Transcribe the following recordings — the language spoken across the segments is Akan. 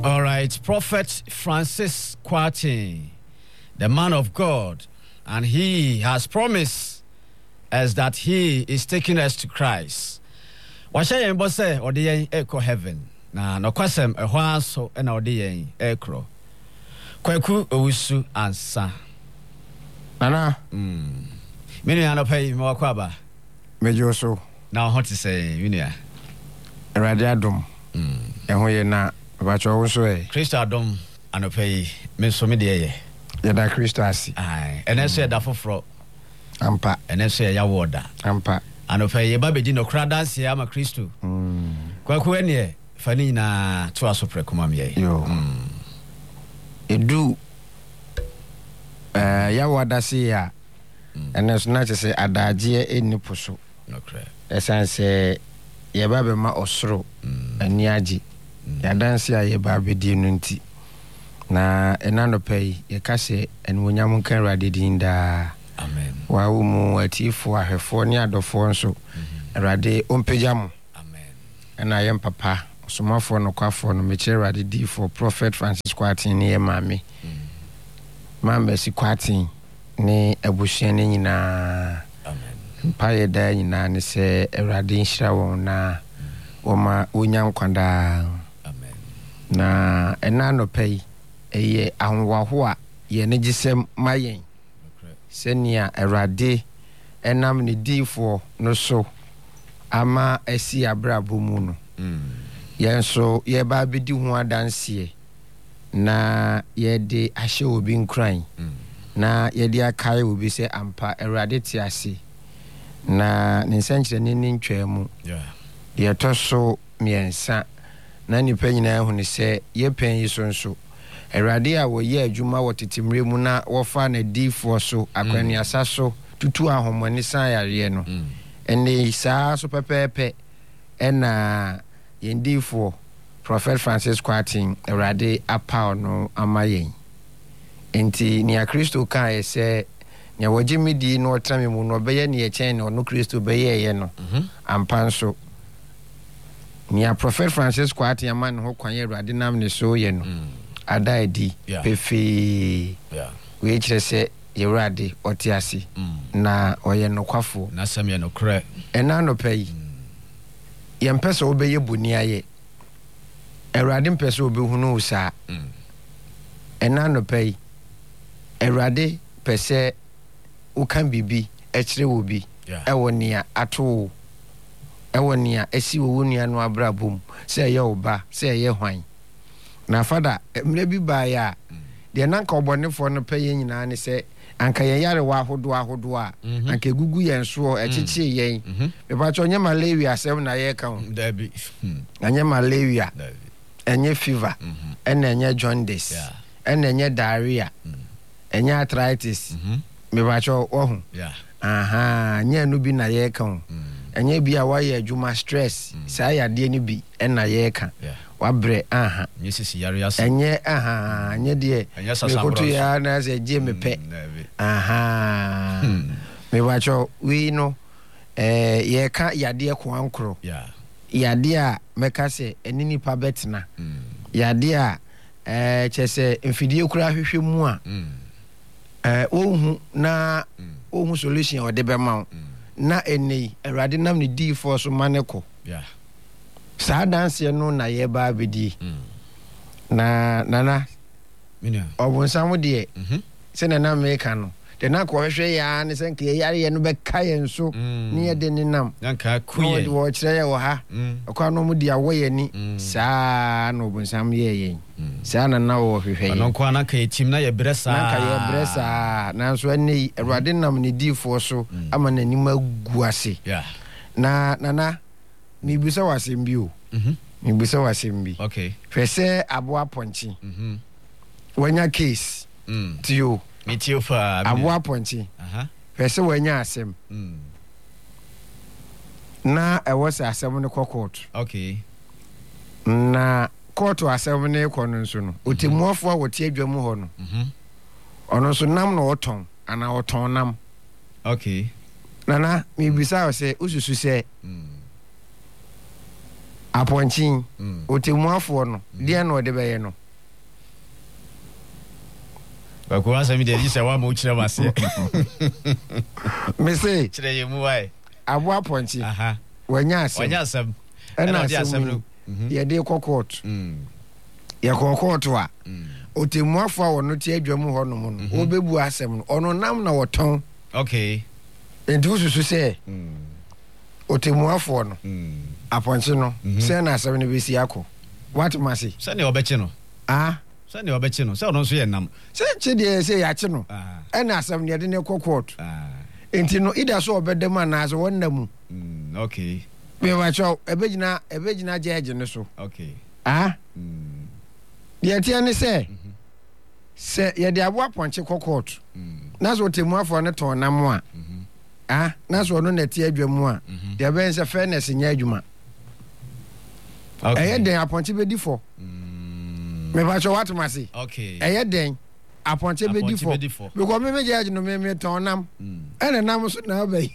All right, Prophet Francis Kwarteng, the man of God, and he has promised us that he is taking us to Christ. Washa yen bose odi yen eko heaven. Na no kwasem ehwo aso na odi yen ekro. Kwaku owusu ansa. Nana. Mini anopai me wakwaba. Mejo so. Na ho te say minia. Erade adom. Ehwo ye na bacho wo so e. Christ adom anopai me so me de ye. Ye da Christ asi. Ai, enese da foforo. Ampa. Enese ya woda. Ampa. Anopai ye ba bedi no kra dance ya ma Christo. Kwaku ene fani na to aso prekoma me ye. Yo. Edu ya woda se ya. Enes na che adaje eni poso. Okay. Esanse ye ba be ma osoro ani agi. Ya dance ya ye ba be di no nti. Na enano pay ye kase enwonyam kan rade dinda. Amen. Wa umu atifo ahefo ni adofo nso. Rade ompejam. Amen. Na yem papa somafo no kwafo no meche rade di for Prophet Francis Kwarteng ni ye mame. Mama si Kwarteng ni abusua ni nyina. Amen. Pa ye da nyina ni se Awurade nhira won na woma wonya nkwanda. Amen. Na enano pay eye ahwaho a ye ne gisem mayen. Senia Awurade enam ne difo no so ama asi abrabo mu no. Yenso ye ba bedi ho adanse na ye de ahye obi nkran. Na ye de akai obi se ampa Awurade ti ase. Na ne nsankyere ne ntwamu. Ye toso miensa na nipa nyina hu ne se ye pen yi so nso Awurade a wo ye adwuma wo tetemre mu na wo fa na difo so akwanuasa so tutu ahomoni san yare no. Ene saa so pepepe ena yendifo Prophet Francis Kwarteng Awurade apa no amayen. Enti ni a Kristo kan ye se nya wogimidi no trame mu no beye ne ye chen no Kristo beye ye no. Ampanso ni a Prophet Francis Kwarteng aman ho kwan ye Awurade nam ne so ye no. Adaidi pefe we kire se Awurade otiase na oye nokwafo na samye no kre ena no pay ye mpese obeye buni aye Awurade mpese obehunu usa ena no pay Awurade pese ukan bibi ekire obi ewonia ato ewonia esi wonia no abrabom se ye oba se ye hwan na fada mre bi ba ya de nanka obonefo no pay nyina ne se anka ye yare wa ahodo a anka egugu yen so echichi yen me ba cho nyema malaria asem na ye ka ho dabi anya malaria enye fever ena enye jaundice ena enye diarrhea enye arthritis me ba cho ohun nya no bi na ye ka ho enye bi a wa ye adwuma stress sa ya de ni bi ena ye ka wabre nyesisi yare ase enye nye de me kotu ya na se je me pe me wacho we no ye ka yade ko ankro yade a meka se enini pa betna yade a chese mfidie kura hwehwe mu a ohun na ohun solution o de be ma na eni Awurade nam ne di for so maneko sa dance no na ye ba bedi na nana minia obunsamu de se na meka no de na ko hwehwe ya ne se nke yare ye no be kaye nso ne ye de ne nam yanka kuye wo kire ye wo ha akwa no mu dia wo ye ni sa no obunsam ye sa na wo hwehwe no ko na ka etim na ye bresa na ka ye bresa na so ani Awurade nam ne difo so ama na nim aguase na nana mi bisa wasembi o mi bisa wasembi okay fese aboa ponchi wanya case tio mi tio fa aboa ponchi fese wanya asem na ewose asem ne court okay na court asem ne kono nso no otemuafo a wote adwamu ho no ono so nam na oton ana oton nam okay nana mi bisa o se ususu se Appointing Otimuafo no dear no de be no. Ko asa mi de yi se wa mo kire mase. Me say kire ye mu wai. Abo appointing. Aha. Wanya asem. Wanya asem. Na asem no. Ye de court. Ye court wa. Otimuafo a wono ti adwam ho no mo no. Obebu asem no. Ono nam na woton. Okay. Enti ususu se. Otimuafo no. Appointing no. Say na asem no be si akọ. What must say ne obechi no. Say ne obechi no. Say ono so ye nam. Say che de say ya che no. Na asem ne de ne court. Enti no ida so obedem na so wonnam. Okay. Me wa cho ebegina judge ne so. Okay. Ye tie ne say ye de abo aponche court. Na so Otimuafo ne ton nam a. Na so no na tie adwamu a. De ben say fairness nya adwuma. Okay. Den aponche be di for. Me ba cho what masi. Okay. Den aponche be di for. Because me judge no me ton nam. Ene nam so na be.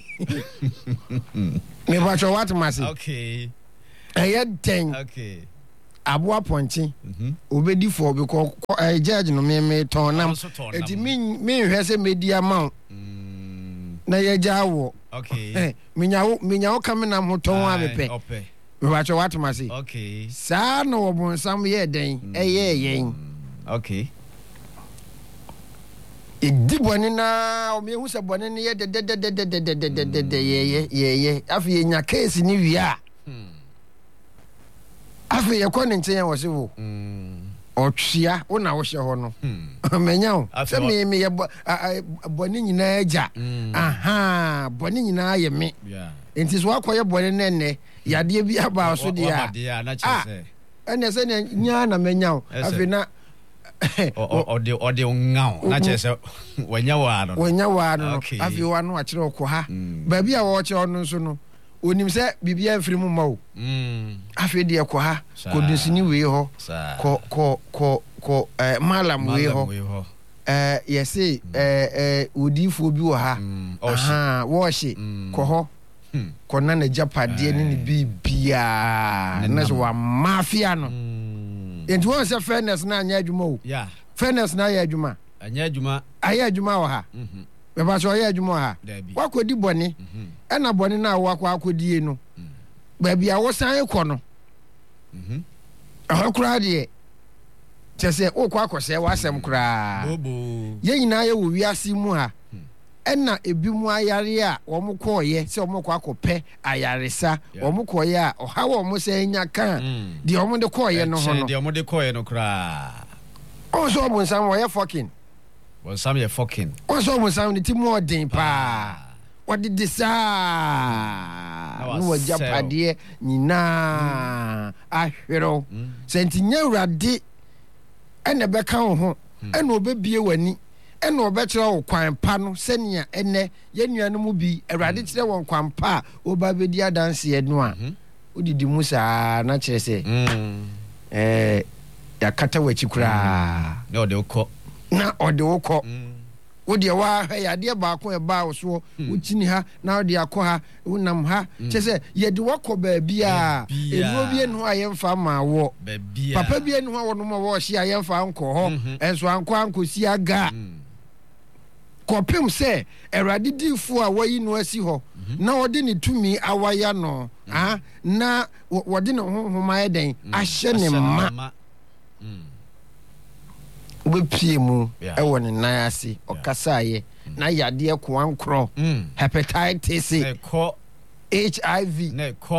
Me ba cho what masi. Okay. Den. Okay. Abo aponche. Obedi for because judge no me ton nam. Eti me hwe se media ma. Na ye jawo. Okay. Minya kam na ho ton a bepe. Okay. Me ba cho what masi. Okay. Sa no obonsam ye den. Yen. Okay. Di boni na o me hu se boni ne ye de ye afi nya case ni wi a afi ye ko ne nchen wo se wo otwia wo na wo hye ho no menya wo se me ye boni nyina agya aha boni nyina ye me enti so akoye boni ne ne yade bi aba so dia ene se nya na menya wo afi na ode ngao na chese wanya wa no afi wa no akire okọ ha ba bia wo che no nso no onim se bibia mfiri mu mawo afi de ekọ ha ko dusini we ho ko malam we ho yesi odifo bi wo ha aha wo hye ko ho ko na na japade ni bibia na so wa mafia no enti won se fairness na anya adwuma o fairness na anya adwuma anya adwuma wa ha be ba so anya adwuma ha wakodi boni na boni na wakwa akodi no ba bia wo san ekọ no ahokura de tese o kwa akose wasem kura ye nyina ye wo wiase mu ha na ebi mu ayare a wo mo koye se wo mo kwa akopɛ ayaresa wo mo koye a oha wo mo se nya kan de wo mo de koye no ho no de wo mo de koye no kra o so mo nsam wo ye fucking wo sam ye fucking o so mo nsam ni ti mo den pa wo de disa no wa japade nyina ahwero senti nya urade ene be kan ho ene obebie wani ene obekira wo kwan pa no senia ene yenua mu bi awrade kire won kwan pa oba bedi adanse enu a odidi musa na kire se ya kata wachi kura na ode ukọ wode wa ya de ba ko e ba wo so uchini ha na ode akọ ha unam ha kire se ye de wakọ ba bia enu bi enu ayemfa ma wo papa bi enu wo no mo wo hye ayemfa anko ho enso anko si aga kopim se erade difo a wayi no asi ho na wode ne tumi awaya no na wode ne honhoma eden ahye ne ma obepie mu ewo ne nan ase okasaye na yade ko ankro hepatitis HIV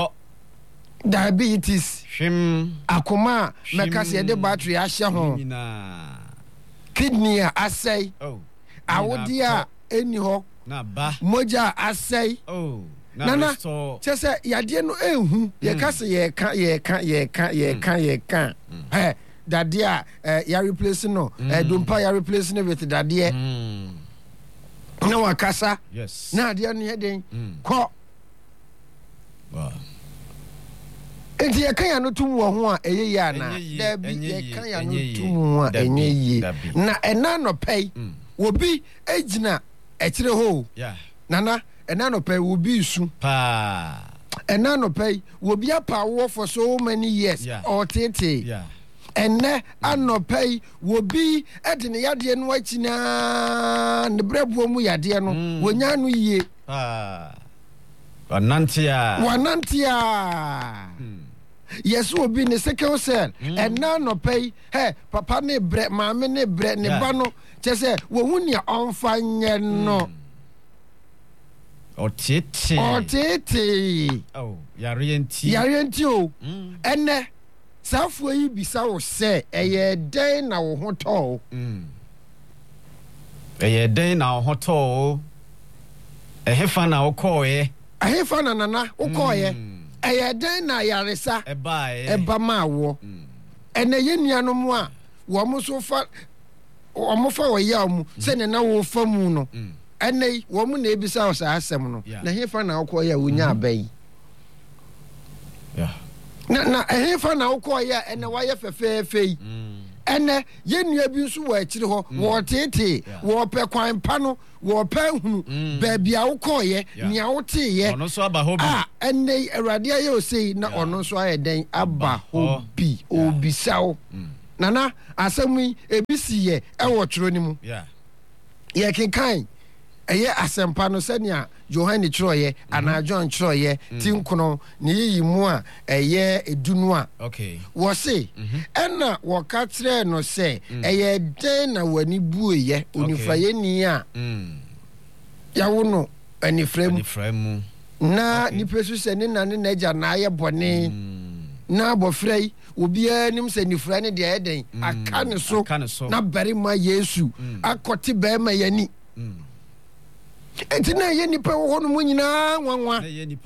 diabetes akoma mekase de battery ahye ho kidney asai awodi a eni ho na ba moja asai nana chese yade no ehu ye kase ye kan dade a ya replace no dompa ya replace no with dade na wakasa na ade no heden ko enti ye kan ya no tum wo ho a eye ya na da bi ye kan ya no tum ho a enye ye na ena no pay obi ejina ekire ho nana ena no pay obi su pa ɛna no pay will be a power for so many years or tete ɛnɛ anɔpa yi wobi ɛde ne yadeɛ no akyi na ne brɛboɔ mu yadeɛ no wonya no yie wanante a yes obi ne sickle cell ɛna anɔpa yi papa ne brɛ maame ne brɛ ne ba no kyɛ sɛ wohu nea ɔmfa nyɛ no ɔtete yare nti o ɛnɛ saafoɔ yi bisa wo sɛ ɛyɛ dɛn na wo ho tɔɔ ɛhefa na wokɔɔyɛ ɛhefa na nana wokɔɔyɛ ɛyɛ dɛn na yaresa ɛba maa woɔ ɛnɛ yɛ nuanom a wɔn fa wɔyɛ mu sɛnea na wɔfa mu no ɛnɛ yi wɔn na ebisa wo saa asɛm no na hefa na wokɔɔyɛ a wonya aba yi na ɛhefa na wokɔɔyɛ a ɛnɛ wayɛ fɛfɛɛfɛ yi ɛnɛ yɛnnua bi nso wɔ akyiri hɔ wɔtetee wɔpɛ kwan pa no wɔpɛ hunu baabi a wokɔɔyɛ nea woteeɛ ɛnɛ yi awurade ayɛ osei na ɔno nso ayɛ dɛn aba hɔ bi obisa wo nana asɛm yi ebi si yɛ ɛwɔ twerɛ no mu yɛkenkan ɛyɛ asɛmpa no sɛnea Yohane kyerɛɔyɛ anaa John kyerɛɔyɛ ti nkono ne yiyi mu a ɛyɛ edunu a wɔ se ɛna wɔka kyerɛɛ no sɛ ɛyɛ dɛn na w'ani bueyɛ onifrayɛni a yawo no anifrɛ mu na nipa so sɛ ne na ne n'agya na ayɛ bɔne na abɔfra yi obiara nim sɛ nifra ne deɛ ɛyɛ dɛn aka ne so na barima Yesu akɔte barima y'ani enti na yɛ nipa wɔ hɔ no mu nyinaa nwanwa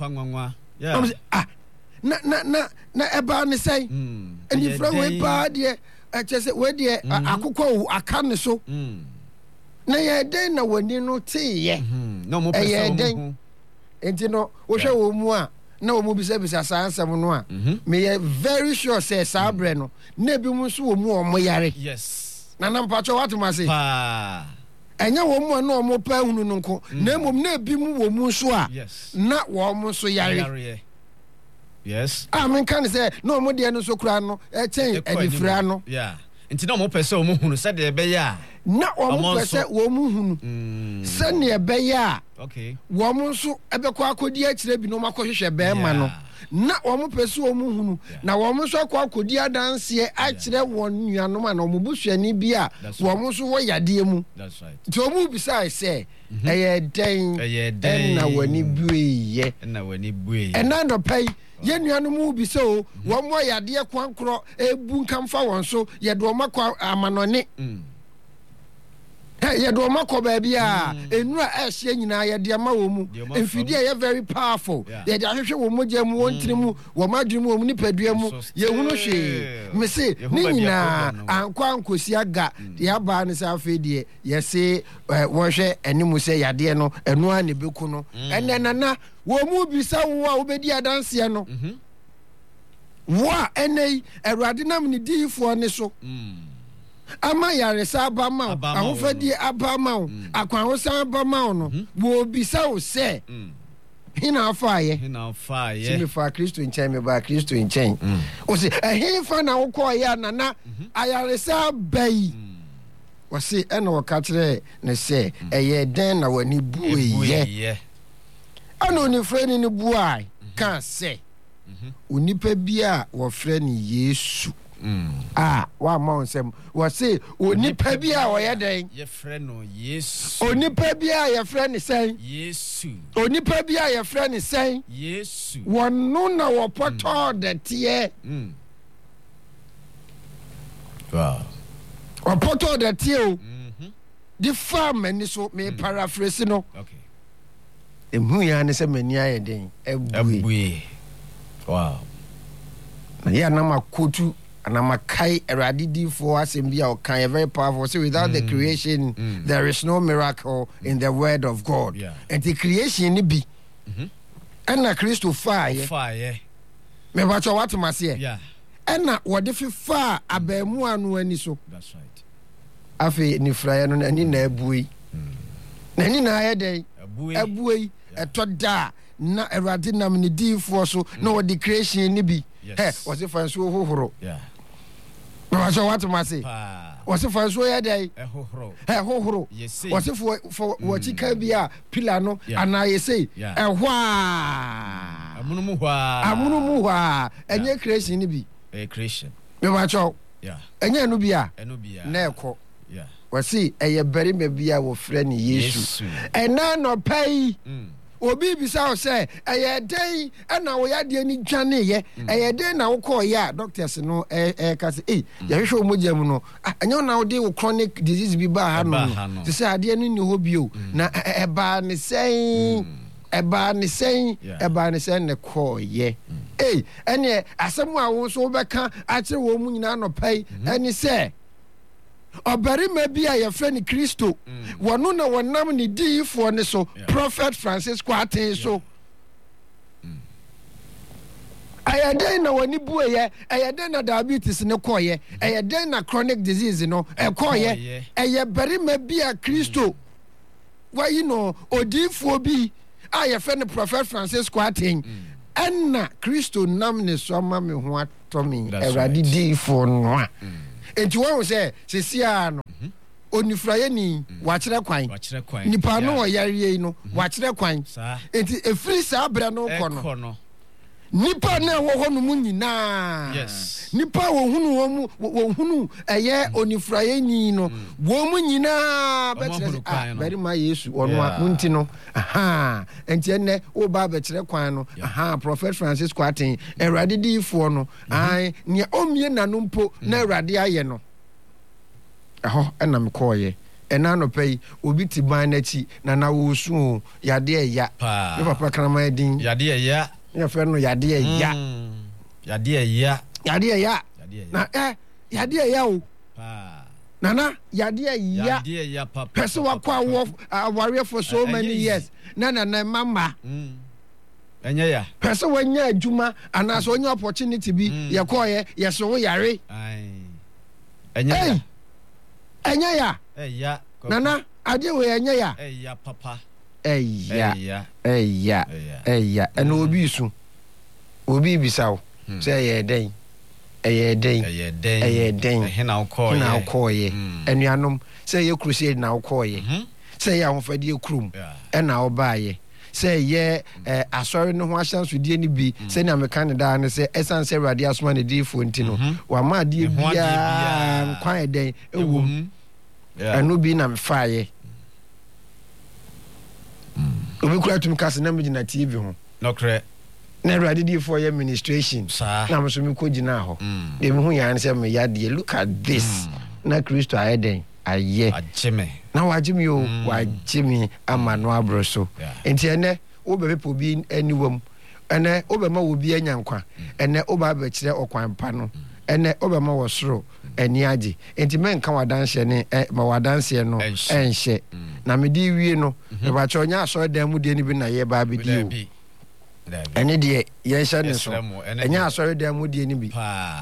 na ɛbaa ne sɛn nifra wei baa deɛ ɛkyɛ sɛ wei deɛ akokɔ aka ne so na yɛ dɛn na w'ani no teeyɛ ɛyɛ dɛn enti no wohwɛ wɔ mu a na wɔn mu bisabisa saa nsɛm no a meyɛ very sure sɛ saa berɛ no na ebi mu nso wɔ mu a wɔn yare na mpatwɛ watom ase ɛnyɛ wɔn mu a na wɔn pɛ hunu no nko na mmom na ebi mu wɔ mu nso a na wɔn nso yare a menka ne sɛ na wɔn deɛ no nso kura no ɛkyɛn anifira no nti na wɔn pɛ sɛ wɔn hunu sɛdeɛ ɛbɛyɛ a na wɔn pɛ sɛ wɔn hunu sɛdeɛ ɛbɛyɛ a wɔn nso ɛbɛkɔ akɔdi akyerɛ bi na wɔn akɔhwehwɛ bɛrima no na wɔn pɛ sɛ wɔn hunu na wɔn nso akɔ akɔdi adanseɛ akyerɛ wɔn nuanom a na wɔn busuani bi a wɔn nso wɔ yadeɛ mu nti wɔn bisa sɛ ɛyɛ dɛn ɛna w'ani bueyɛ ɛna nɔpɛ yi yɛn nuanom bi sɛ o wɔn wɔ yadeɛ kwankorɔ ebu nkamfa wɔn so yɛde wɔn akɔ amanɔne yɛde wɔn akɔ baabi a enura ɛhyɛ nyinaa yɛde ama wɔn mu mfidie yɛ very powerful yɛde ahwehwɛ wɔn mogya mu wɔn tiri mu wɔn adwene mu wɔn nipadua mu yɛhunu hwee mese ne nyinaa ankɔ ankosi aga yɛabaa ne sɛ afei deɛ yɛse wɔhwɛ anim sɛ yadeɛ no ɛno a ne bɛku no ɛnɛ nana wɔn mu bisa wo a wobɛdi adanseɛ no wo a ɛnɛ yi awurade nam ne diyifoɔ ne so ama yaresa aba ma wo ahofadie aba ma wo akwanwosan aba ma wo no wɔbisa wo sɛ hena afaayɛ sɛ mefa Kristo nkyɛn mebaa Kristo nkyɛn wo sɛ ɛhefa na wokɔɔyɛ a nana ayaresa aba yi wɔ se ɛna wɔka kyerɛ ne sɛ ɛyɛ dɛn na w'ani bueyɛ ɛna onifrɛ ni ne buae kaa sɛ onipa bi a wɔfrɛ ne Yesu wama wo nsɛm wɔ se onipa bi a wɔyɛ dɛn onipa bi a yɛfrɛ ne sɛn onipa bi a yɛfrɛ ne sɛn wɔno na wɔpɔtɔɔ dɛteɛ wɔpɔtɔɔ dɛteɛ o de faa m'ani so me paraphrase no ɛmu ya ne sɛ m'ani ayɛ den abue na yɛ anam akotu and I'm a kai eradidi for us in be our kind very powerful. So without the creation, there is no miracle in the word of God. And the creation ni be. And na Christo fire. Me bacho what must say. And na what if fire abemu anu ani so. That's right. Afi ni fraya no ani na ebui. Na ni na ayɛ dɛn abue etoda na Awurade nam ne diifoɔ so na wɔde creation ni bi wɔse fa nsuo hohoro na wɔsɛ watoma se wɔse fa nsuo yɛ dɛn hohoro wɔse fo wɔkyika bi a pila no anaa yɛsei ɛhɔ a amunumu hɔ a ɛnyɛ creation ni bi mebakyɛw ɛnyɛ no bi a na ɛkɔ wɔse ɛyɛ barima bi a wɔfrɛ ne Yesu ɛna nɔpa yi obi bisa wo sɛ ɛyɛ dɛn ɛna wo yadeɛ ni dwaneyɛ ɛyɛ dɛn na wokɔɔyɛ a doctors no ɛka sɛ yɛhwehwɛ wo mogya mu no ɛnyɛ na wode wo chronic disease bi baa ha no te sɛ adeɛ no nni hɔ bio na ɛbaa ne sɛn ne kɔɔyɛ ɛneɛ asɛm a wo nso wobɛka akyerɛ wɔ mu nyinaa nɔpa yi ɛne sɛ ɔbarima bi a yɛfrɛ ne Kristo wɔno na wɔnam ne diifoɔ ne so Prophet Francis Kwarteng so ɛyɛ dɛn na wɔne bueyɛ ɛyɛ dɛn na diabetes ne kɔɔyɛ ɛyɛ dɛn na chronic disease no ɛkɔɔyɛ ɛyɛ barima bi a Kristo wayi no odiifoɔ bi a yɛfrɛ ne Prophet Francis Kwarteng ɛnna Kristo nam ne so ama me ho atɔ me Awurade diifoɔ no a enti wɔn sɛ sesia no onifraye ni wakyerɛ kwan nipa no wɔyareɛ no wakyerɛ kwan enti efiri saa abra no kɔ no nipa na ɛwɔ hɔ no mu nyinaa nipa wɔhunu ɛyɛ onifraye ni no wɔn mu nyinaa bɛkyerɛ barima Yesu ɔno a nti no enti ɛnɛ wo ba bɛkyerɛ kwan no Prophet Francis Kwarteng Awurade diifoɔ no nea ɔmie nano mpo na Awurade ayɛ no ɛhɔ ɛna mekɔɔyɛ ɛna anɔpa yi obi te ban n'akyi na wɔsu yadeɛ ya ne papa krama din yadeɛ ya ne fɛ no yadeɛ ya na yadeɛ ya o nana yadeɛ ya pɛsɛ wakɔ aware for so many years na mama ɛnyɛ ya pɛsɛ wanya adwuma anaasɛ wanya opportunity bi yɛkɔɔyɛ yɛsɛ wo yare ɛnyɛ ya nana adeɛ wɔ ɛnyɛ ya papa ɛya ɛna obi bisa wo sɛ ɛyɛ dɛn hena wokɔɔyɛ anuanom sɛ ɛyɛ crusade na wokɔɔyɛ sɛ ɛyɛ ahofadeɛ kurom ɛna wobaayɛ sɛ ɛyɛ asɔre no ho ahyɛnsodie no bi sɛnea meka ne daa ne sɛ ɛsiane sɛ Awurade asoma ne diifoɔ nti no wama adeɛ biaa nkwan ɛdɛn ɛwom ɛno bi na mefaayɛ obi kura tumi kase na megyina TV ho nɔkorɛ na Awurade diifoɔ yɛ administration na me so mekɔ gyina hɔ de me ho yɛane sɛ meyadeɛ look at this na Kristo ayɛ dɛn ayɛ na wagye me o wagye me ama no aborɔ so enti ɛnɛ wobɛpepa obi aniwam ɛnɛ wobɛma wɔ bi anya nkwa ɛnɛ woba bɛkyerɛ ɔkwan pa no ɛnɛ wobɛma wɔ soro ani agye enti menka wadanseɛ ne ma wadanseɛ no ɛnhyɛ na mede wie no mebakyɛ ɔnyɛ asɔredan mu deɛ no bi na yɛbaa bɛdi o ɛne deɛ yɛnhyɛ ne so ɛnyɛ asɔredan mu deɛ no bi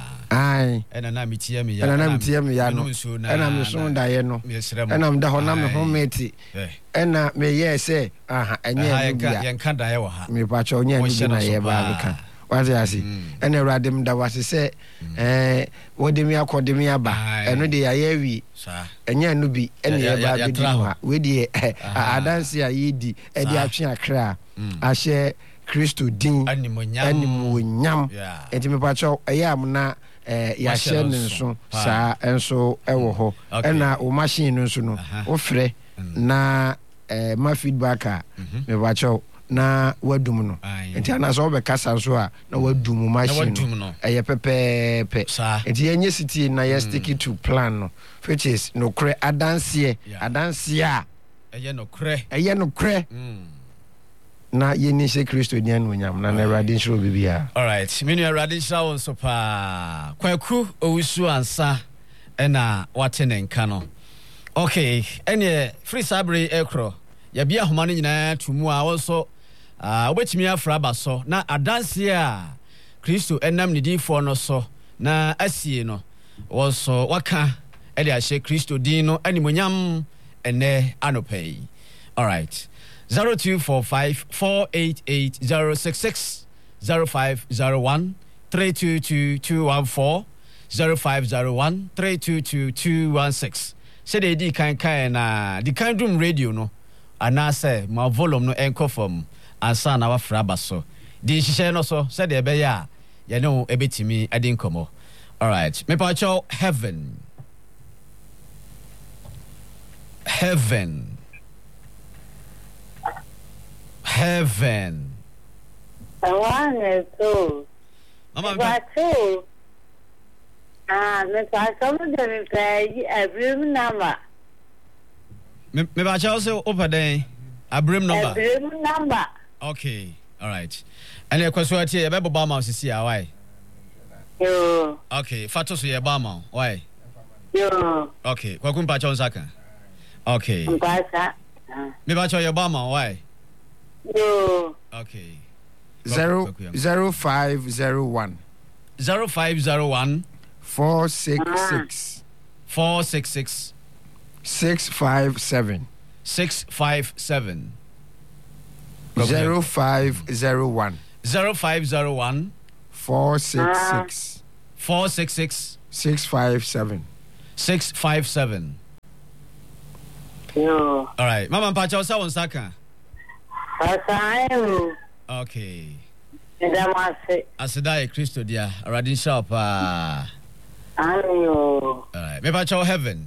ɛna na metie me ya no ɛna meso daeɛ no ɛna meda hɔ na me ho mete ɛna meyɛɛ sɛ ɛnyɛ no bia yɛnka daeɛ wɔ ha mepakyɛ ɔnyɛ no bi na yɛbaa bɛka wate ase ɛna Awurade mda wase sɛ wɔde me akɔde me aba ɛno de yɛayɛ awie ɛnyɛ no bi ɛne yɛbaa bɛdi ho ha weideɛ adanse a yɛdi ɛde atwe akra ahyɛ Kristo din animuonyam ɛnti mepakyɛ ɛyɛ amona yɛahyɛ ne nso saa ɛnso ɛwɔ hɔ ɛna wo machine no nso no wofrɛ na ma feedback a mepakyɛ na wadum no nti anaasɛ wobɛkasa nso a na wadum machine no ɛyɛ pɛpɛɛpɛ nti yɛnyɛ sitie na yɛ stick to plan no which is nokorɛ adanseɛ a ɛyɛ nokorɛ na yɛni hyɛ Kristo ni anuonyam na Awurade nhyira bibia alright menu Awurade nhyira wo nso paa Kwaku Owusu ansa ɛna wate ne nka no okay ɛne free sabre ekro yɛbia homa no nyinaa tumu a wɔso wobɛtumi afra aba so na adanse a Kristo ɛnam ne diifoɔ no so na asie no wɔso waka ɛde ahyɛ Kristo din no animonyam ɛnɛ anɔpa yi alright 0245 488 066 0501 322 214 0501 322 216. Say they di kan na di kan dum radio no anase ma volume no enko from ansa na wafra baso di hihye no so say de be ya ye no ebetimi adi nkomo. All right, me pa cho heaven. Heaven. Heaven. I want it too. Mama, too. Me pa some of them pay every number. me ba cha also open day abrim number. Every number. Okay, all right. And your question here, you better buy my sisi why? Yo. Okay, fato so ye buy my why? Yo. Okay, kwa kumpa cha onsaka. Okay. Mbasa. Me ba cha ye buy my why? Yo. Okay. 0501 0501 466 466 657 657 0501 0501 466 466 657 657. Yo. All right. Mama Pacha sa onsaka. Pasayo. Okay. Ndamase. Asida Christo dia already shop Ayo. all right. Me Pacha heaven.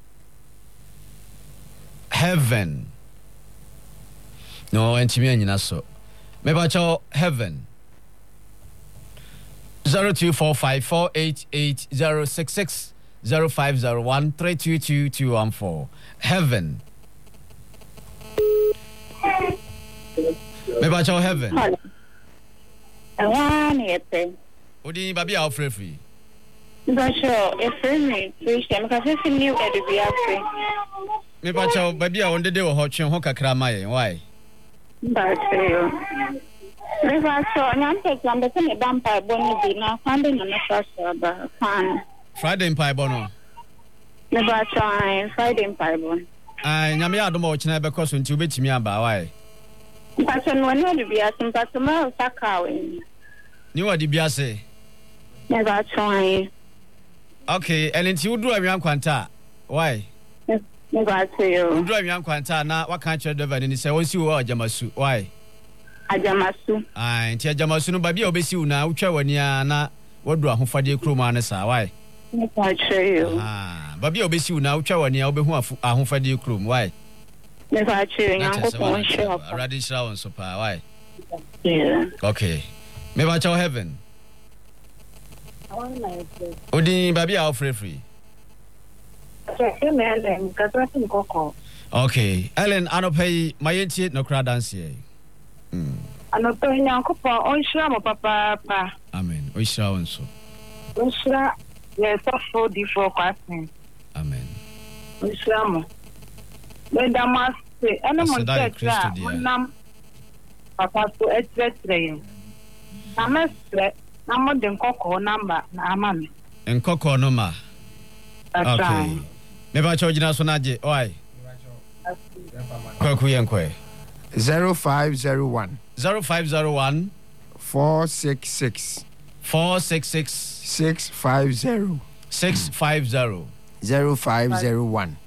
Heaven. No, entimi anyina so. Me Pacha heaven. 0245 488 066 0501 322 214. Heaven. Me Pacha heaven. I want it. Odi babi a free. But sure, if me, Christian, because if you knew it would be happy. Me Pacha babi a onde de wo ho twen ho kakra maye. Why? But you. If I saw an take on the thing about by Bonnie, now finding on the first other fan. Friday in Paibono. Never trying Friday in Bible. Nyame adom o chena be koso nti obetimi aba why? But when you be asking, but tomorrow, Sakawin. Ni wadi biase. Never trying. Okay, and nti wudu anwan kwanta. Why? Never to you. Wudu anwan kwanta na waka chere driver ni se wonsi wo ajamasu. Why? Ajamasu. Nti ajamasu no babi a obesi wu na wutwa wani na wadu ahofade kroma na sa. Why? Never to you. Babi a obesi wu na wutwa wani obehu ahofade krom. Why? Never to you. Nyankopon shop. Already shall on so pa. Why? Yeah. Okay. Me ba cho heaven. I want my Odi babi a free. Okay. Ellen anopay mayenti no crowd dance here. Anopay Nyankopon onhira mo papa. Amen. Oishira onso. Onhira yes for the forecasting. Amen. Onhira mo. When the master ana mo tete nam papa so etre. Amesre na mo den kokko number na amami. Nkoko no ma. That's Okay. right. Never charge na so naje. Why? Kwaku yenkwe. 0501 0501 466 466 650 650 0501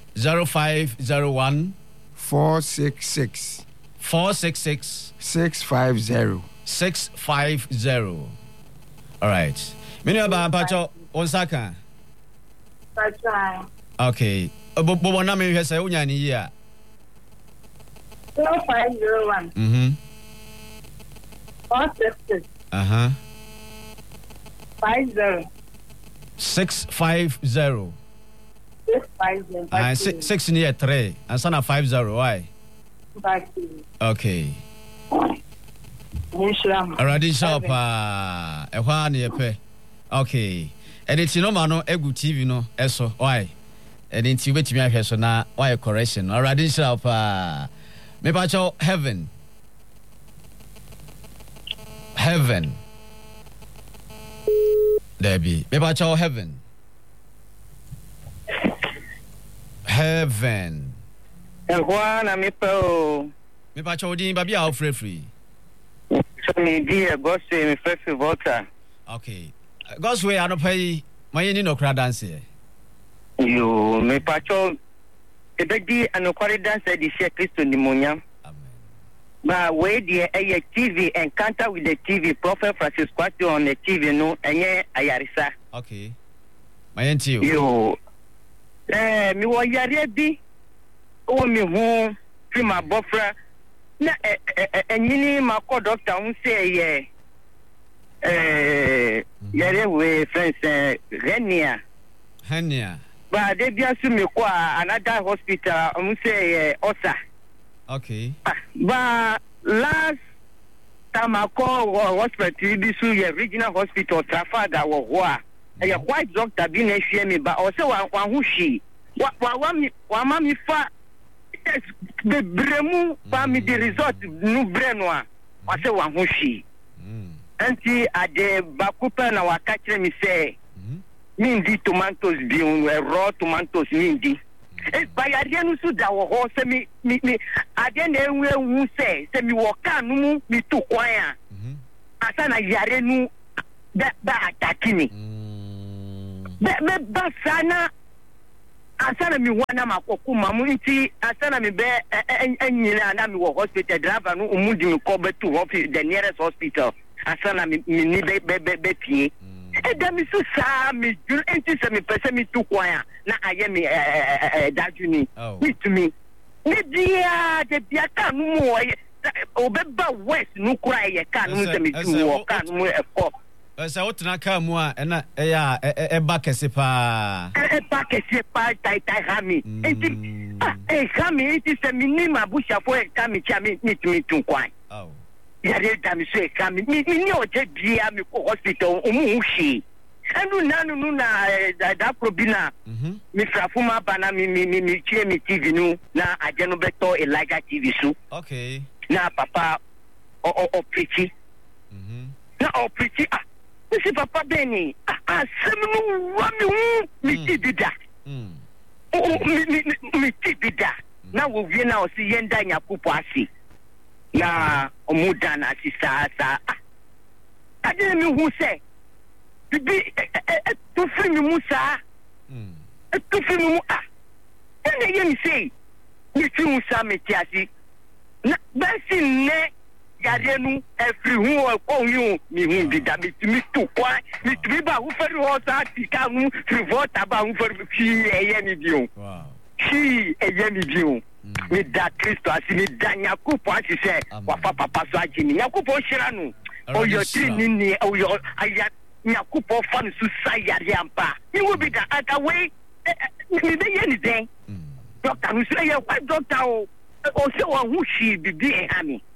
0501 466 466 650 650. All right. Many about Pacho Osaka. That's right. Okay. But na me say unya ni ya. 0501 466 Uh-huh. 50 650. 650. 6 near 3 and sana 50. Why? Okay. Already shop ehwa na yepe. Okay. Edit no ma no egu TV no eso. Why? Edit you betimi ahwe so na why correction. Already shop me pa cho heaven. Heaven. Debbie. Me pa cho heaven. Heaven. Ehwa na mi po. Me pa chodin ba bia free. So me dear Goswe me free voter. Okay. Goswe anopai my ni no kra dance here. You me pa cho ebedi anokware dance di share Kristo ni monyam. But where the TV encounter with the TV, Prophet Francis Kwati on the TV, no, and yeah, Ayarisa. Okay. My auntie. You, me wa yarebi, oh, me home, prima bofra, na, and you my co doctor, who say, yare we friends, Henia. But they be assuming another hospital, who say, Osa. Okay. But last time I call hospital, this is regional hospital, Trafalgar, or a white doctor being a me, but also one who she. What mammy fa the Bremu family the resort, no Brenois, I say one who she. Auntie at the Bakupa, now I catch me say, Mindy tomatoes being raw tomatoes, Mindy. By Adianu Suda or semi me Adian will say, semi walk no me too quiet. Asana Yarenu that attacking me. Basana Asana me one Makokuma Munti, Asana me bear and Nami hospital driver no Mudi Kobe to office the nearest hospital. Asana me need Betty. And then Mr. Sam, you ain't me person me too quiet. Now I am that you need. With me. The Biaka more. Obeba West, no cry, I can't me to walk and more a pop. As I ought to come more and a back as a pa. A back as a pa, tight, hammy. A hammy, it is a minima bush of work coming to me too quiet. Oh. Yare dami say come me no je bia me ko hospital umushi anu nanu na da probina me frafuma bana me chie me TV nu na aje no beto Elijah TV su. Okay. Na papa o preach. Na o preach me si papa beni asem no wa me TV da. Me TV da. Na wo wie na o si yenda nyakupo asi. Na omudana sisa sa ade mi hu se bibi to fi mi musa to fi mi mu ene ye mi sei mi fi musa me tiasi na basi ne yade nu efri hu ko hu mi hu bi da mi tu kwa mi tu ba hu feri ho sa ti ka hu fi vota ba hu feri fi eye mi bio wow fi eye mi bio me da Kristo asi me da Nyakupo asi se wafa papa so agini Nyakupo hira no o yo trini ni o yo aya Nyakupo fa no su sayare ampa he will be the other way me be ye ni den doctor no say ye kwa doctor o se wa hu shi bibi e ha mi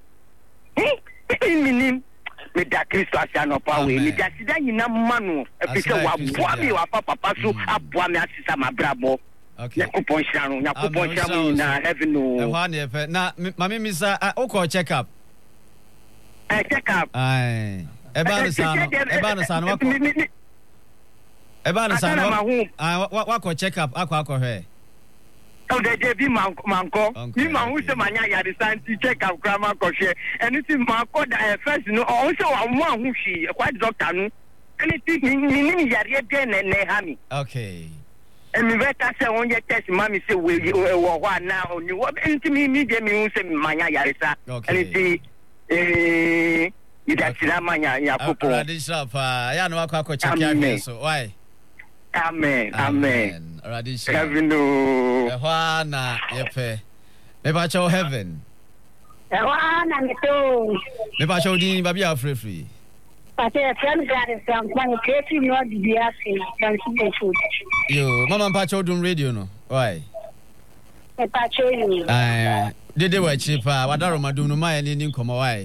minim me da Kristo asi anopa we me da sida nyina manu e pe se wa boa me wafa papa so aboa me asisa mabrabo. Okay. Yakupon Sharon na heaven no. Na mami misa oko check up. Check up. Ai. Eba na sano wako. Eba na sano. Wako check up akọ hwe. O de bi manko. Ni ma hu se manya yare santi check up grama ko hwe. Eni ti manko da first no o se wa mu ahu hwi kwa doctor no. Eni ti ni yare de ne ha mi. Okay. And me better say on your test, mommy say we what now? You what into me get me say manya yarisa. Okay. And you that manya Yakupo. Radisha pa ya no akọ check ya so why? Amen. Radisha. Heaven no. Ehwa na yepe. Me ba cho heaven. Ehwa na me to. Me ba cho din ba bia free. Pate friend garden from one creative no DBS from food. Yo, mama Pacho dum radio no. Why? Pacho you. Dede wa chipa, wadaro madum no mai ni nkomo why?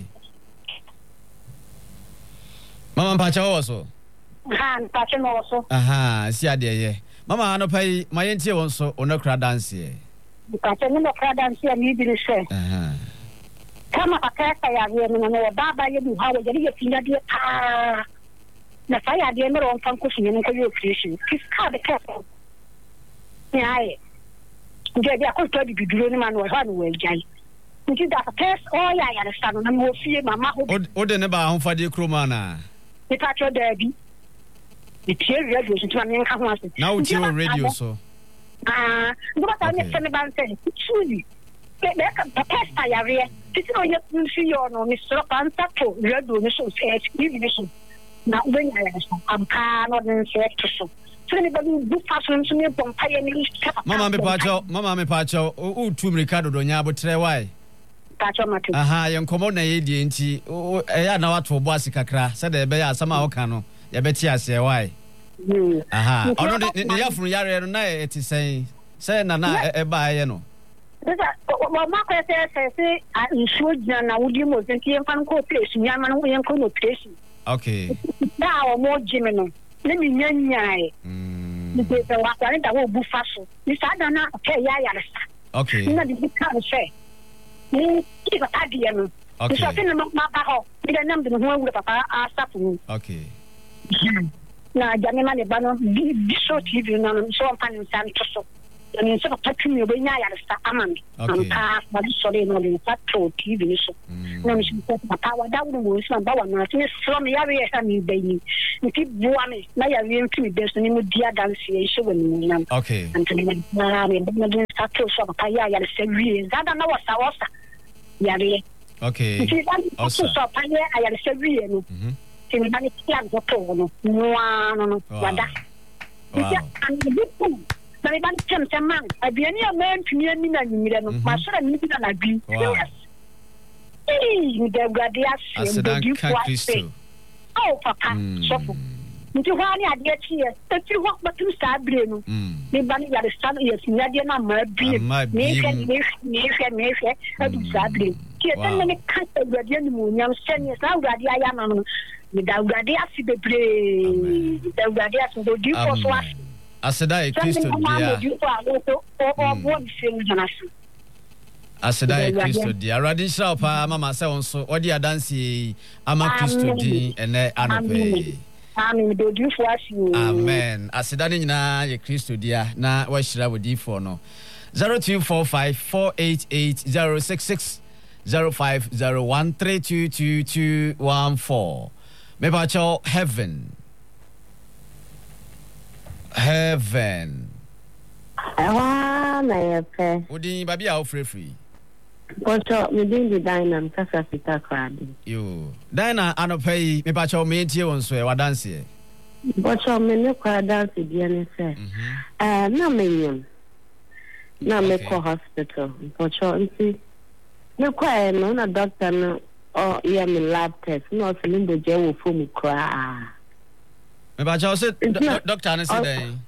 Mama Pacho also. Pacho no also. Aha, si ade ye. Mama anopai mayentie won so onokra dance ye. Pacho no kra dance ye ni bi se. Aha. Kama akaka ya yeye na baba ye bi hawo je ye tinda die na saya die no ron fan ko shi ne ko yo creation kiska de ka ya nje dia ko to di biduro ni man wa ha no wa jai nti da test all ya ya sta no na mo fie mama o de ne ba ho fade kroma na ni ka cho da bi the tier radio so tuma nka ho ase na o tie o radio so ndo ba ta ne se ne ban se truly be ka test ya re titi no ye nfi yo no ni so kan ta to radio ni so se TV ni so na when ya ya am ka no den se to so ni ba du fashion so ni pon pa ye ni mama me pacho o tu Ricardo do nya abotre why pacho matu ye nkomo na ye die nti ya na wato bo ase kakra se da be ya asama wo ka no ye beti ase why ono ne ya funu yare no na eti say na e ba ye no wa ma ko se nsuo gina na wodi mo nti en fan ko place nya ma no yen ko no place okay da o mo jimi no le mi nyanyae ni be wa kwani da wo bu faso ni sa da na ke ya sa okay na di ka se ni ki ba ta di no okay so tin ma ba ho ni da nam de ho wu papa a sapu okay na jani ma le ba no bi so TV no so fan ni san to ni so pa tumi obe nya ya sa amami ampa ba so le no le pa to TV ni so na mi so pa wa da wu mo so ba wa na ti so mi ya we ya mi be ni ti bua me na ya we ntumi be so ni mo dia dance ye so woni nam okay antoni na me na de sa to so pa ya sa wi za da na wa sa ya re okay also so pa ya sa wi no ti mi ba ni ti an to no no wada ya an bi But I can't tell man. I be any man to me and my son and I be. Yes. The Guardias. Oh, Papa. So, into one idea here. If you walk but to start brain. The bunny got a son, yes, Nadia number be. Make a sadly. Here, many cut the Guardian moon, young seniors, now Guardian. Without Guardias, the brave. The Guardias will do for what. Asedai Kristo dia Radin Shao pa mama se won so odi adansi ama Kristo din ene anope amen aseda ni nyina ye Kristo dia na wa hira wodi fo no 0245488066 0501322214 meba cho heaven na yepe odi babi a ofrefri Bocho me din di Dina kasa fita kwadi yo Dina anopai me pa cho me tie won so e wadanse e Bocho me ne kwa dance di ene se na me yim na me ko hospital Bocho nti me kwa no na doctor no o ya me lab test no so limbo je wo fo mu kwa me ba cha say doctor na say den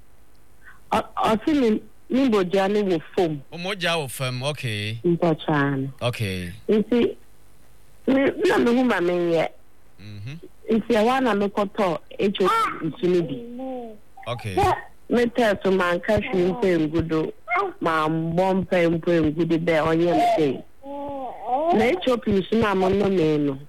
o nimbo jani wo fom o moja wo fam okay mpochan okay nti na me huma me ye nti awana me koto echo nsuni bi okay me test man ka shi mpe ngudo ma mbompe mpe ngudo be onye mpe na echo pinsu na mo no me no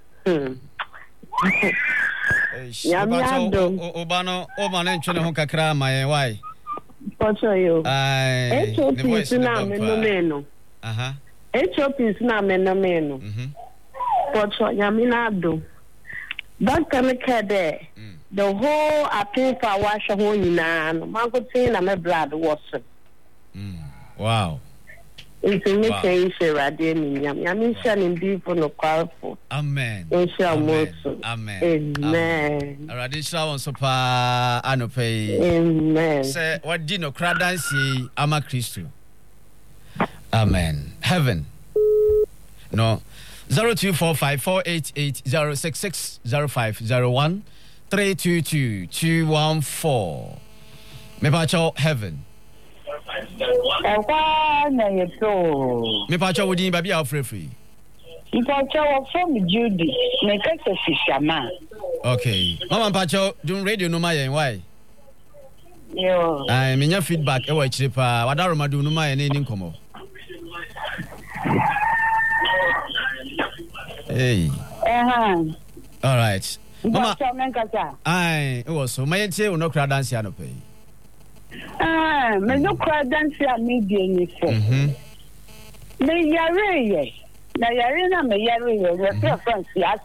ya obano ntwene ho kakra maye why Pocho yo. HOP na menomeno. HOP na menomeno. Pocho nyamina do. Doctor me kede. The whole appeal for wash ho nyina no. Mango tin na me blood was. Wow. Into me say rade ni nyam. Nyamisha ni ndipo no kwafo. Amen. Amen. Rade sha won so pa anope. Amen. Say what di no kradansi ama Kristo. Amen. Heaven. No. 0245488066 0501 322-214. Me pa cho heaven. Me pa cho wodi ba bia free. Ipacho from Judy, make us a fisherman. Okay. Mama Pacho, do radio no my why? Yo. I mean your feedback e wa chire pa. Wada Romadu no my ni nkomo. Hey. All right. Mama. Ai, it was so my tie no kra dance ya no pay. Me no kra dance ya me die ni fo. Me yare ye. na yare na me yare yo reference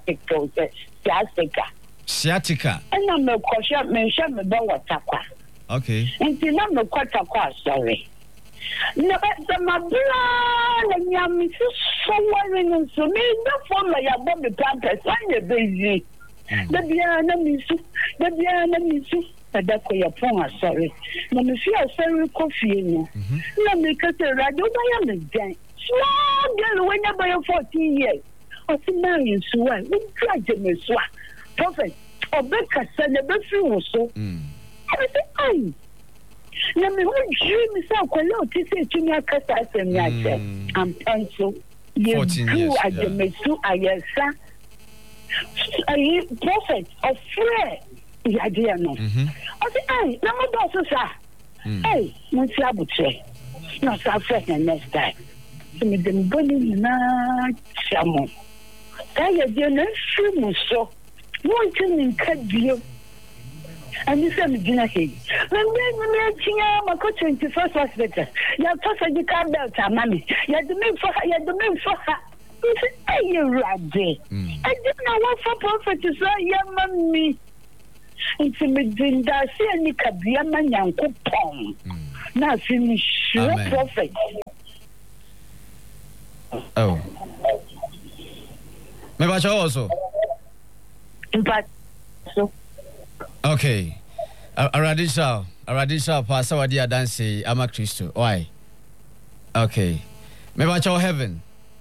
sciatica na me kwasha me sha me ba watakwa okay nti na me kwatakwa sorry na ba ma bla na nyami so wari no so me na for me ya bo me pampers anya bezi da bia na misu adako ya pon sorry na me fi asori coffee no na me kase radio ba ya me dan small girl when you by 14 years o ti na yin suwa we traje me suwa prophet obeka se na be fi wo so I say ai na me hu dream say akwala o ti say tumi akasa asem ya che am panso ye do ajemesu ayesa ai prophet of prayer ya dia no I say ai na mo do so sa ai mo ti abutre na sa fresh next time me dem boni na chamo kaya dia na shimu so won't you kadie and you say me gina he when me tinha ma ko 21st hospital ya to surgical belt amami ya do me for ay rade I did not want for prophet to say ya mami it's me dinda se ni kabia ma nyankopon na finish prophet. Oh. Maybe I also. But so. Okay. Aradisha, Pastor Wadia Dancy, Ama Christo. Why? Okay. Maybe I heaven.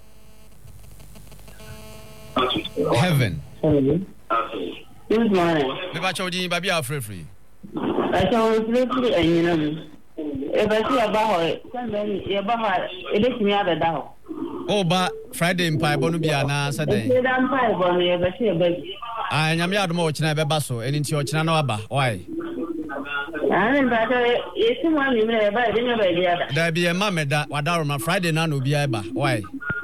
Heaven. Good morning. Maybe I you baby are free. I saw free and you know. If I see about it, somebody about it is me out of doubt. Oh, but Friday in Pai Bonubia na Saturday. I am yard more China Basso and into your China Aba. Why? There be a mamma that Wadarma Friday Nano Biaba. Why?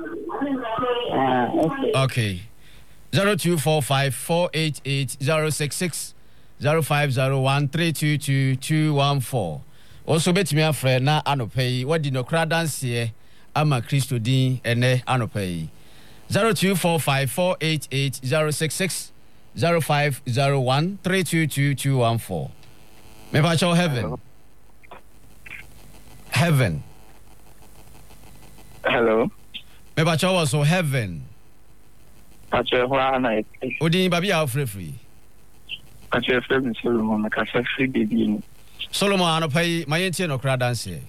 Okay. 0245 488 066 0501 322 214. Also, bet me a friend na anopay. What did no crowd dance here? Ama Christo din ene anopay 0245488066 0501 322 Me pa show heaven. Hello. Me pa show also heaven. Pacho wa na. Odi baby a free. Pacho free Solomon ka free baby. Solomon anopay my entie no crowd dance here.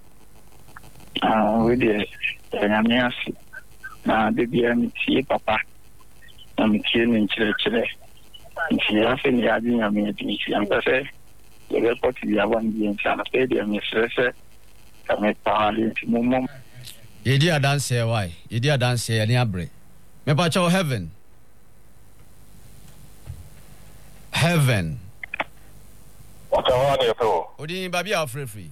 We did Yamiasi. Baby, I'm papa. I'm killing chile. She has been adding a minute. I'm say, the report is one being San Pedro, Mr. I make power into Mum. You dear dance here, why? You dear dance here, near break. Me pacho heaven. What I want you to. Odi baby are free.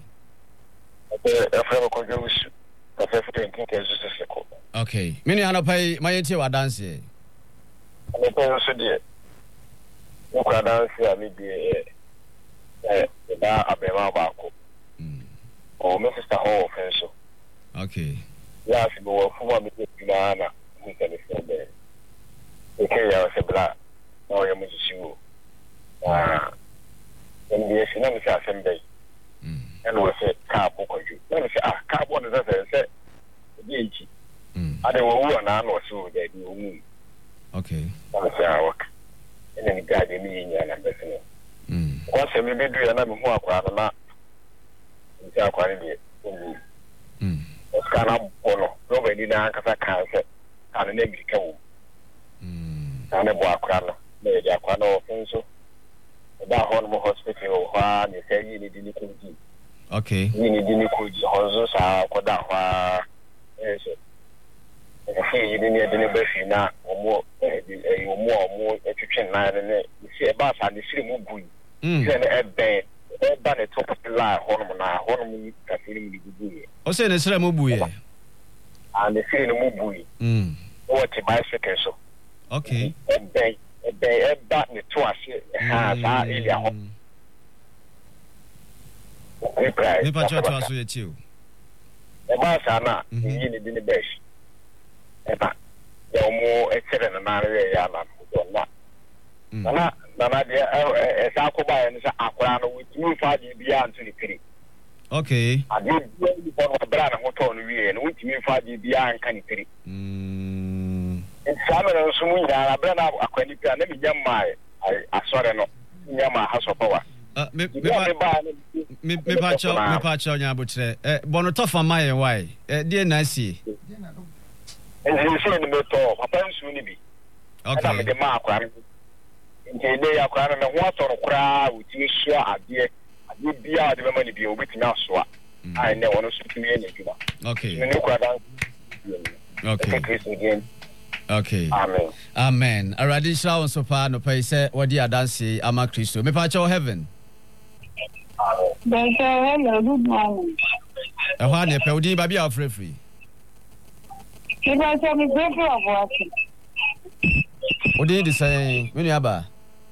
Okay. Many pay my wa dance. I also did. You can dance here, maybe Abema Bako. Or Mr. Hall Fenso. Okay. Yes, you go for me, Nana, who can stand there. Okay, I was a black. Now you're Mississippi. And the Sinamic Assembly. And we say carbon. Let me say, carbon is a say, DG. I don't know an hour or so that you okay. I say, I work. And then guide me in your number. Once I may do another more quite it's our quality. What's kind of polo? Nobody now because I can't say, and a name become. And a boy crana, maybe a quano offensive. About Hormone Hospital, one is saying you need to do. Okay. You need to do Honzo, Kodawa. Yes, you didn't need any now or more a kitchen line and you see a bus and the city will be. Then a bed, but a top of the line, Hormone Caffeine. Oh, say the Sramubuye and the city Mubuy. What a bicycle so. Okay. A button to us. Me pa cho to aso ye ti o. E ba sa na, yi ni di ni besh. E ba, ya mo echere na na re ya na so na de sa ko ba ya sa akora no wutimi fa di bia nto ni kiri okay ade bi ko bra na hoto no wie no wutimi fa di bia nka ni kiri sa me no so mu ya bra na akwani pia na mi nyama asore no nyama haso power me pacha nya botre bono tofa maye why die na sie nse ni meto papa nsu ni bi okay me de ma akwa nti de akwa na ho atoro kra wuti hia ade bia de mema ni bi obetimi asoa ai ne wono so tumi ene djuma okay ni kwa dan okay okay amen already show so far no pay say what dia dance ama Kristo me pacha heaven hello, good morning. How ne pe ba bia free. You guys tell me free of what? Odi the same, me nuaba.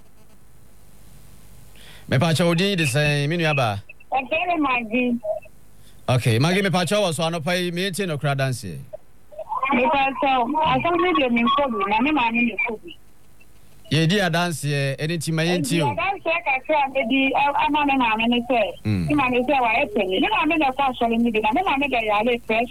Me pacha odi the same, me nuaba. Okay, Maggie. Okay, Maggie me pacha was so no pay me tin no kra dance. Me pacha, I don't need me kobi, na me ma ni kobi. Ye di dance anything my enti o. Dance ka kra me di ama me na me say. Ti ma me say wa e pe ni. Na me na kwa so ni bi na me na me ga ya le fresh.